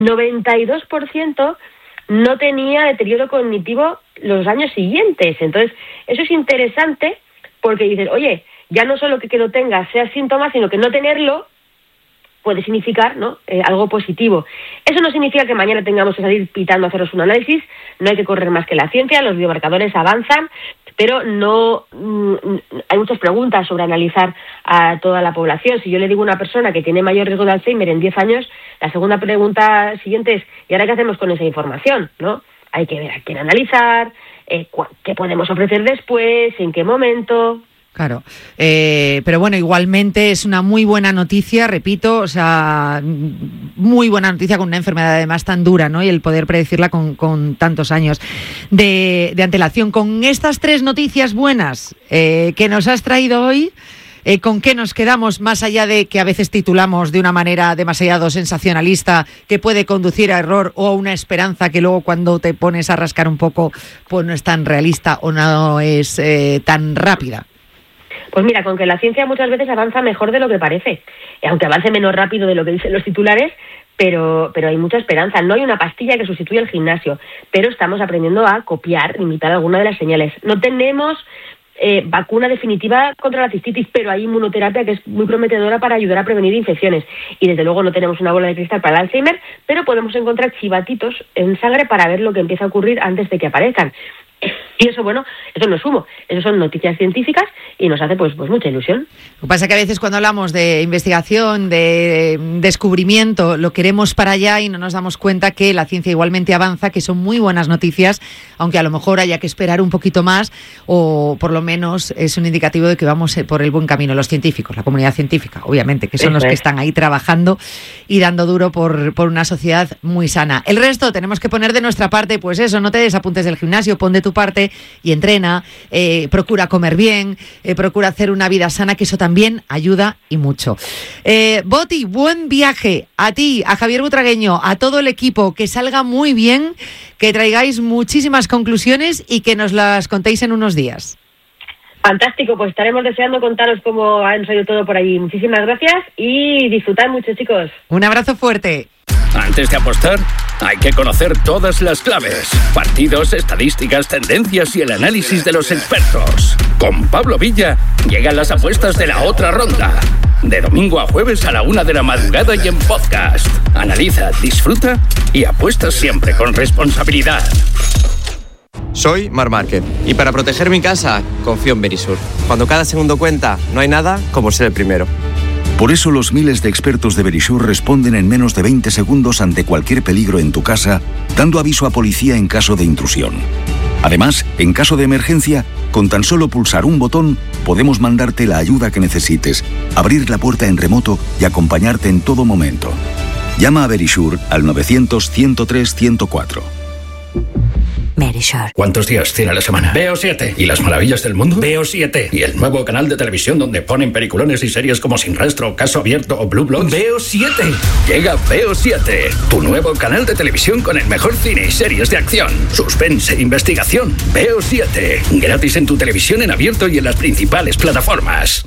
92% no tenía deterioro cognitivo los años siguientes. Entonces, eso es interesante porque dices, oye, ya no solo que lo tengas sea síntoma, sino que no tenerlo puede significar, ¿no?, algo positivo. Eso no significa que mañana tengamos que salir pitando a haceros un análisis, no hay que correr más que la ciencia, los biomarcadores avanzan, pero no hay muchas preguntas sobre analizar a toda la población. Si yo le digo a una persona que tiene mayor riesgo de Alzheimer en 10 años, la segunda pregunta siguiente es, ¿y ahora qué hacemos con esa información?, ¿no? Hay que ver a quién analizar, qué podemos ofrecer después, en qué momento. Claro, pero bueno, igualmente es una muy buena noticia, repito, o sea, muy buena noticia con una enfermedad además tan dura, ¿no? Y el poder predecirla con tantos años de antelación. Con estas 3 noticias buenas que nos has traído hoy, ¿con qué nos quedamos, más allá de que a veces titulamos de una manera demasiado sensacionalista que puede conducir a error o a una esperanza que luego cuando te pones a rascar un poco pues no es tan realista o no es tan rápida? Pues mira, con que la ciencia muchas veces avanza mejor de lo que parece, aunque avance menos rápido de lo que dicen los titulares, pero hay mucha esperanza. No hay una pastilla que sustituya el gimnasio, pero estamos aprendiendo a copiar, imitar alguna de las señales. No tenemos vacuna definitiva contra la cistitis, pero hay inmunoterapia que es muy prometedora para ayudar a prevenir infecciones. Y desde luego no tenemos una bola de cristal para el Alzheimer, pero podemos encontrar chivatitos en sangre para ver lo que empieza a ocurrir antes de que aparezcan. Y eso, bueno, eso no es humo, eso son noticias científicas y nos hace pues mucha ilusión. Lo que pasa es que a veces cuando hablamos de investigación, de descubrimiento, lo queremos para allá y no nos damos cuenta que la ciencia igualmente avanza, que son muy buenas noticias, aunque a lo mejor haya que esperar un poquito más, o por lo menos es un indicativo de que vamos por el buen camino. Los científicos, la comunidad científica, obviamente, que son eso los que están ahí trabajando y dando duro por una sociedad muy sana. El resto tenemos que poner de nuestra parte, pues eso, no te desapuntes del gimnasio, pon de tu parte y entrena, procura comer bien, procura hacer una vida sana, que eso también ayuda y mucho. Boti, buen viaje a ti, a Javier Butragueño, a todo el equipo, que salga muy bien, que traigáis muchísimas conclusiones y que nos las contéis en unos días. Fantástico, pues estaremos deseando contaros cómo han salido todo por allí. Muchísimas gracias y disfrutad mucho, chicos. Un abrazo fuerte. Antes de apostar, hay que conocer todas las claves, partidos, estadísticas, tendencias y el análisis de los expertos. Con Pablo Villa llegan las apuestas de la otra ronda. De domingo a jueves a la 1 de la madrugada y en podcast. Analiza, disfruta y apuesta siempre con responsabilidad. Soy Marc Márquez y para proteger mi casa confío en Verisur. Cuando cada segundo cuenta, no hay nada como ser el primero. Por eso los miles de expertos de Verisur responden en menos de 20 segundos ante cualquier peligro en tu casa, dando aviso a policía en caso de intrusión. Además, en caso de emergencia, con tan solo pulsar un botón, podemos mandarte la ayuda que necesites, abrir la puerta en remoto y acompañarte en todo momento. Llama a Verisur al 900-103-104. Verisur. ¿Cuántos días tiene la semana? Veo 7. ¿Y las maravillas del mundo? Veo 7. ¿Y el nuevo canal de televisión donde ponen peliculones y series como Sin Rastro, Caso Abierto o Blue Bloods? Veo 7. Llega Veo 7, tu nuevo canal de televisión con el mejor cine y series de acción, suspense e investigación. Veo 7. Gratis en tu televisión en abierto y en las principales plataformas.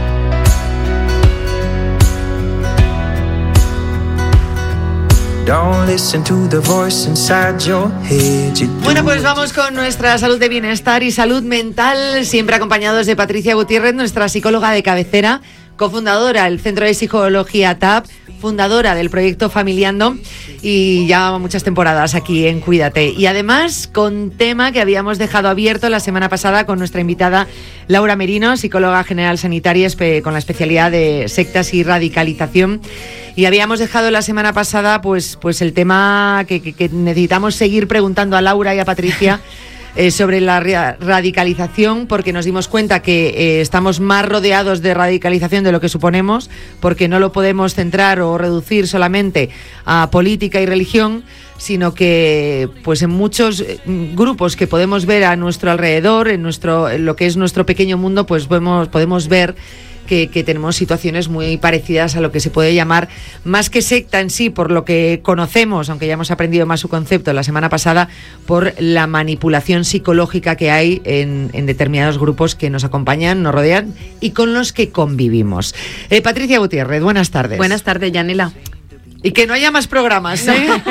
Bueno, pues vamos con nuestra salud de bienestar y salud mental, siempre acompañados de Patricia Gutiérrez, nuestra psicóloga de cabecera, cofundadora del Centro de Psicología TAP, fundadora del proyecto Familiando y ya muchas temporadas aquí en Cuídate. Y además con tema que habíamos dejado abierto la semana pasada con nuestra invitada Laura Merino, psicóloga general sanitaria con la especialidad de sectas y radicalización. Y habíamos dejado la semana pasada pues el tema que necesitamos seguir preguntando a Laura y a Patricia sobre la radicalización, porque nos dimos cuenta que estamos más rodeados de radicalización de lo que suponemos, porque no lo podemos centrar o reducir solamente a política y religión, sino que pues en muchos grupos que podemos ver a nuestro alrededor, en lo que es nuestro pequeño mundo, pues podemos ver que tenemos situaciones muy parecidas a lo que se puede llamar, más que secta en sí, por lo que conocemos, aunque ya hemos aprendido más su concepto la semana pasada, por la manipulación psicológica que hay en determinados grupos que nos acompañan, nos rodean y con los que convivimos. Patricia Gutiérrez, buenas tardes. Buenas tardes, Yanela. Y que no haya más programas, ¿eh?